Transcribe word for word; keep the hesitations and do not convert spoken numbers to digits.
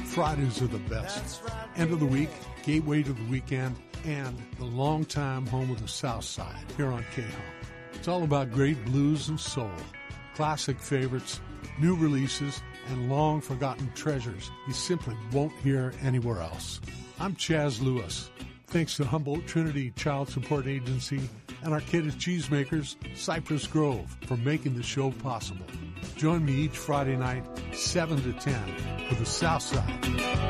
Fridays are the best. End of the week, gateway to the weekend, and the longtime home of the South Side here on K-Home. It's all about great blues and soul, classic favorites, new releases, and long-forgotten treasures you simply won't hear anywhere else. I'm Chaz Lewis. Thanks to Humboldt Trinity Child Support Agency and Arcata Cheesemakers, Cypress Grove, for making the show possible. Join me each Friday night, seven to ten, for the South Side.